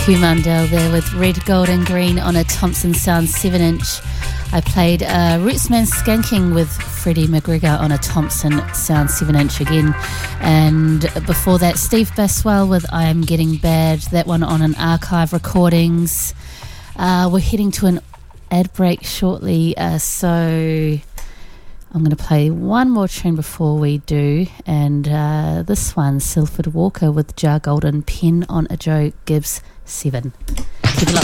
Hugh Mundell there with Red, Gold and Green on a Thompson Sound 7-inch. I played Rootsman Skanking with Freddie McGregor on a Thompson Sound 7-inch again. And before that, Steve Baswell with I Am Getting Bad, that one on an Archive Recordings. We're heading to an ad break shortly, so I'm going to play one more tune before we do, and this one, Silford Walker with Jar Golden, Pen on a Joe Gibbs 7.